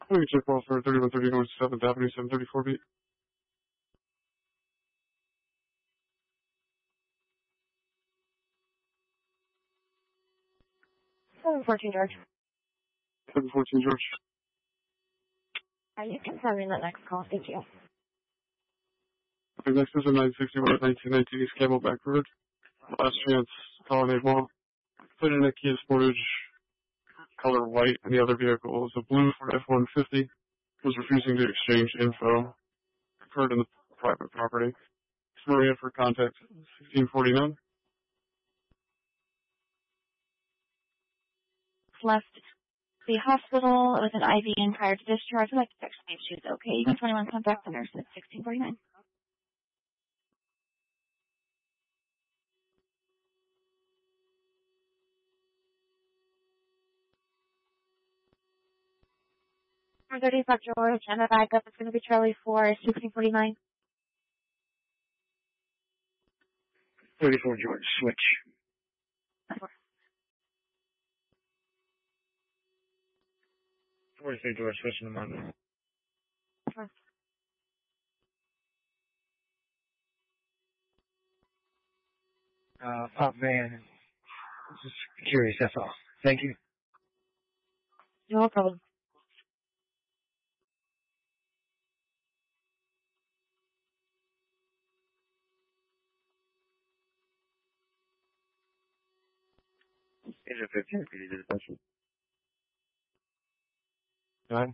Let me check call for 3130 North 7th Avenue, 734 beat. 714 George. 714 George. Are you confirming that next call? Thank you. Okay, next is a 961 1919 East Camelback Road. Last chance, Colonnade Mall. Put in a Kia Sportage, color white, and the other vehicle is a blue Ford F-150. Was refusing to exchange info. Occurred in the private property. Maria for contact 1649. Left the hospital with an IV in prior to discharge. I'd like to check if she was okay. You can 21 contact the nurse at 1649. For 35 George, and the backup is going to be Charlie 4, 1649. 34 George, switch. 43 George, switching to Monday. Sure. Pop van. Just curious, that's all. Thank you. No problem. Engine 15, PD to attention. 9.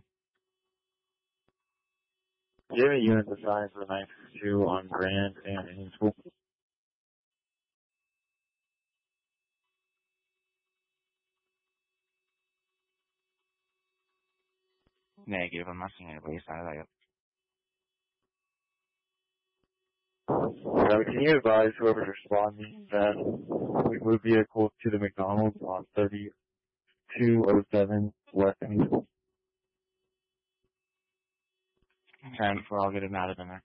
Do you have any units assigned for 962 on Grand and Indian School? Negative, I'm not seeing anybody assigned to that yet. Can you advise whoever's responding that we move vehicles to the McDonald's on 3207 West Indian School? Okay, before I'll get him out of there.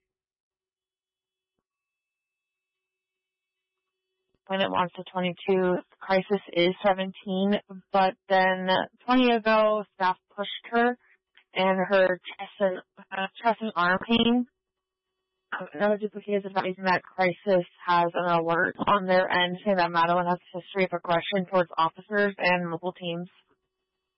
When it wants to 22, crisis is 17, but then 20 ago, staff pushed her, and her chest and arm pain. Another duplicate is advising that crisis has an alert on their end saying that Madeline has a history of aggression towards officers and mobile teams.